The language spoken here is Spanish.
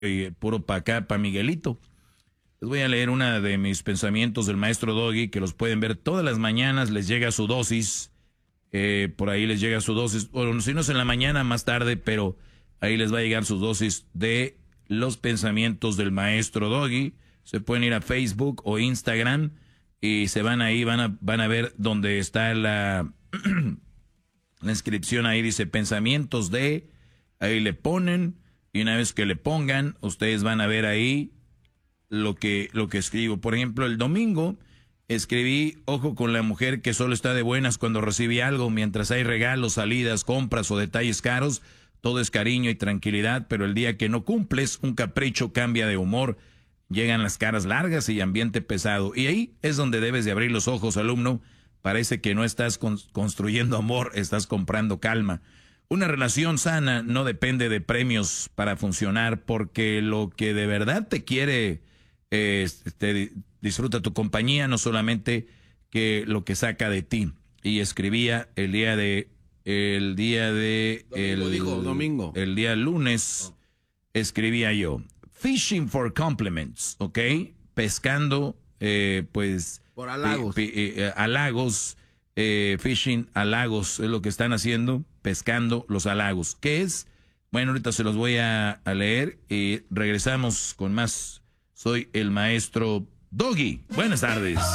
puro para acá, para Miguelito. Les voy a leer una de mis pensamientos del maestro Doggy, que los pueden ver todas las mañanas, les llega su dosis, por ahí les llega su dosis, o si no es en la mañana, más tarde, pero ahí les va a llegar su dosis de los pensamientos del maestro Doggy. Se pueden ir a Facebook o Instagram y se van ahí, van a ver donde está la inscripción, ahí dice pensamientos de, ahí le ponen, y una vez que le pongan, ustedes van a ver ahí lo que escribo. Por ejemplo, el domingo escribí, ojo con la mujer que solo está de buenas cuando recibe algo, mientras hay regalos, salidas, compras o detalles caros, todo es cariño y tranquilidad, pero el día que no cumples, un capricho cambia de humor, llegan las caras largas y ambiente pesado. Y ahí es donde debes de abrir los ojos, alumno. Parece que no estás construyendo amor, estás comprando calma. Una relación sana no depende de premios para funcionar, porque lo que de verdad te quiere, disfruta tu compañía, no solamente que lo que saca de ti. Y escribía el día lunes, escribía yo, fishing for compliments, ¿ok? Pescando, por halagos. Halagos, fishing halagos, es lo que están haciendo, pescando los halagos. ¿Qué es? Bueno, ahorita se los voy a leer y regresamos con más. Soy el maestro Doggy. Buenas tardes.